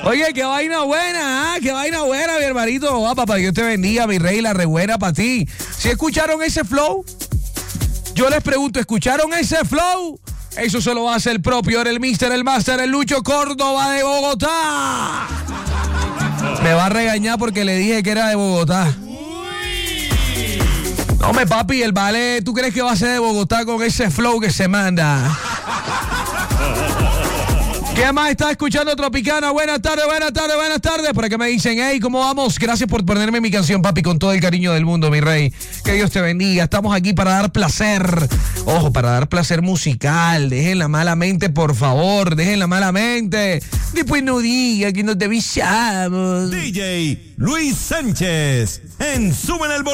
Oye, qué vaina buena, ¿ah? Qué vaina buena, mi hermanito. Papá, Dios te bendiga, mi rey, la re buena para ti. ¿Sí escucharon ese flow? Yo les pregunto, ¿escucharon ese flow? Eso se lo va a hacer el propio, el mister, el master, el Lucho Córdoba de Bogotá. Me va a regañar porque le dije que era de Bogotá. No, papi, el vale, ¿tú crees que va a ser de Bogotá con ese flow que se manda? ¿Qué más está escuchando Tropicana? Buenas tardes. Por acá me dicen, hey, ¿cómo vamos? Gracias por ponerme mi canción, papi, con todo el cariño del mundo, mi rey. Que Dios te bendiga. Estamos aquí para dar placer. Ojo, para dar placer musical. Dejen la mala mente, por favor. Dejen la mala mente. Después no diga que no te avisamos. DJ Luis Sánchez, en Suben el Volumen.